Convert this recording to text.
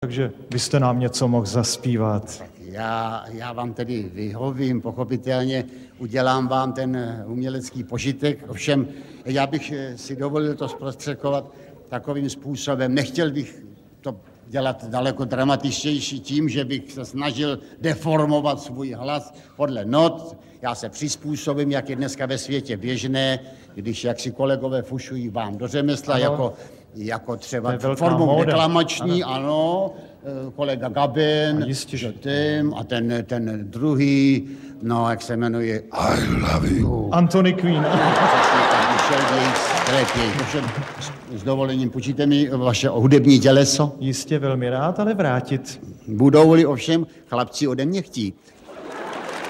takže byste nám něco mohl zaspívat. Já vám tedy vyhovím, pochopitelně, udělám vám ten umělecký požitek, ovšem já bych si dovolil to zprostředkovat takovým způsobem. Nechtěl bych to dělat daleko dramatičtější tím, že bych se snažil deformovat svůj hlas podle not. Já se přizpůsobím, jak je dneska ve světě běžné, když jak si kolegové fušují vám do řemesla, jako třeba formou reklamační, ano, kolega Gabin, a ten druhý, no, jak se jmenuje, I love you. Anthony Quinn. S dovolením počíte mi vaše hudební těleso? Jistě velmi rád, ale vrátit. Budou-li ovšem chlapci ode mě chtít.